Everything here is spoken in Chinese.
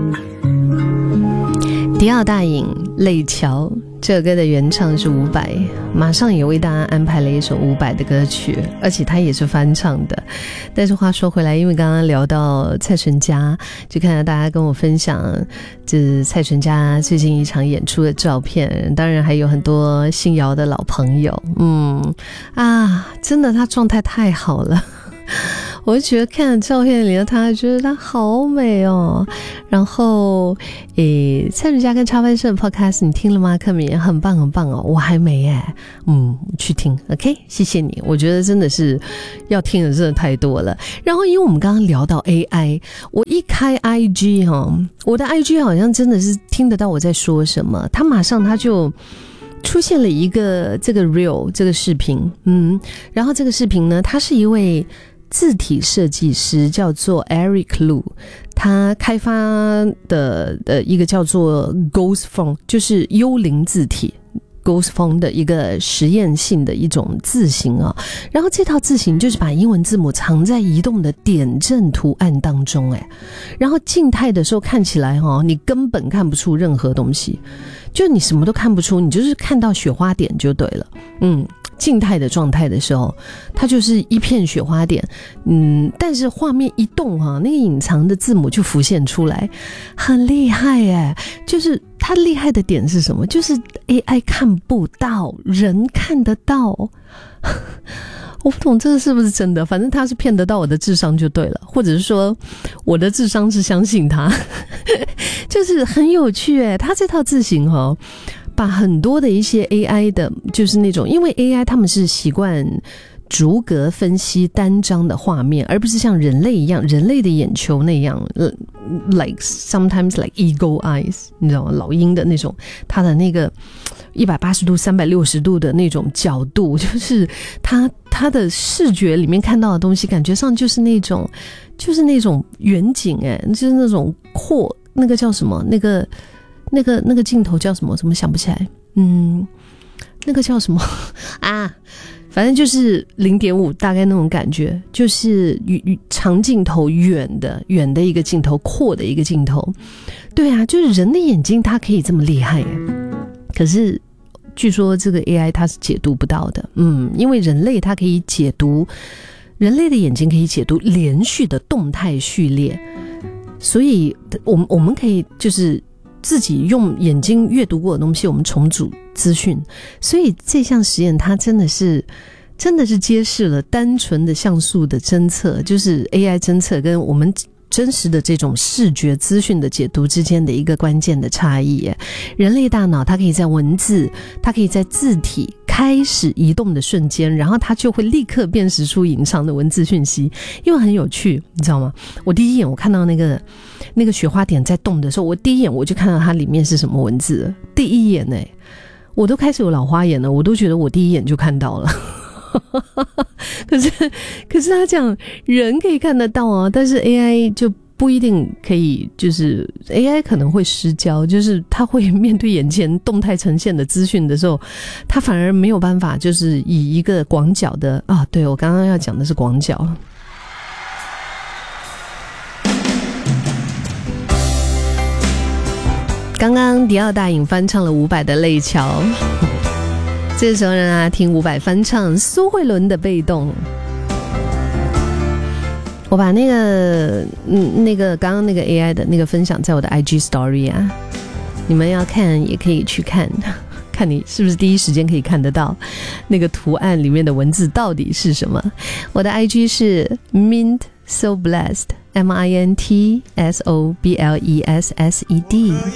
迪奥大影泪桥，这首歌的原唱是伍佰，马上也为大家安排了一首伍佰的歌曲，而且他也是翻唱的。但是话说回来，因为刚刚聊到蔡淳佳，就看到大家跟我分享这蔡淳佳最近一场演出的照片，当然还有很多新谣的老朋友。真的他状态太好了，我就觉得看照片里的他，觉得他好美哦。然后蔡淳佳跟插班生的 podcast 你听了吗？克敏很棒很棒哦，我还没耶。去听 OK， 谢谢你。我觉得真的是要听的真的太多了。然后因为我们刚刚聊到 AI， 我一开 IG 我的 IG 好像真的是听得到我在说什么，他马上他就出现了一个这个 reel 这个视频。然后这个视频呢，他是一位字体设计师，叫做 Eric Lu， 他开发的一个叫做 Ghost Font， 就是幽灵字体 Ghost Font 的一个实验性的一种字型啊。然后这套字型就是把英文字母藏在移动的点阵图案当中，然后静态的时候看起来你根本看不出任何东西，就你什么都看不出，你就是看到雪花点就对了。静态的状态的时候，它就是一片雪花点。但是画面一动那个隐藏的字母就浮现出来，很厉害耶。就是它厉害的点是什么？就是 AI 看不到，人看得到。我不懂这个是不是真的，反正他是骗得到我的智商就对了，或者是说我的智商是相信他。就是很有趣耶，他这套字型把很多的一些 AI 的，就是那种，因为 AI 他们是习惯逐格分析单张的画面，而不是像人类一样，人类的眼球那样like sometimes like eagle eyes， 你知道吗？老鹰的那种，它的那个180度、360度的那种角度，就是它的视觉里面看到的东西，感觉上就是那种远景，就是那种扩，那个叫什么？那个镜头叫什么？怎么想不起来？那个叫什么啊？反正就是 0.5 大概那种感觉，就是长镜头远的一个镜头，扩的一个镜头。对啊，就是人的眼睛它可以这么厉害耶。可是据说这个 AI 它是解读不到的。因为人类它可以解读，人类的眼睛可以解读连续的动态序列，所以我们可以就是自己用眼睛阅读过的东西，我们重组资讯。所以这项实验它真的是揭示了单纯的像素的侦测，就是 AI 侦测跟我们真实的这种视觉资讯的解读之间的一个关键的差异。人类大脑它可以在文字，它可以在字体开始移动的瞬间，然后它就会立刻辨识出隐藏的文字讯息。因为很有趣，你知道吗？我第一眼我看到那个雪花点在动的时候，我第一眼我就看到它里面是什么文字了。第一眼我都开始有老花眼了，我都觉得我第一眼就看到了。可是他讲人可以看得到啊，但是 AI 就不一定可以，就是 AI 可能会失焦，就是他会面对眼前动态呈现的资讯的时候，他反而没有办法就是以一个广角的对，我刚刚要讲的是广角。刚刚迪奥大影翻唱了伍佰的《泪桥》，这时候让大家听伍佰翻唱苏慧伦的《被动》。我把那个刚刚那个 AI 的那个分享在我的 IG Story 啊，你们要看也可以去看，看你是不是第一时间可以看得到那个图案里面的文字到底是什么。我的 IG 是 Mint So Blessed， MINT SOBLESSED。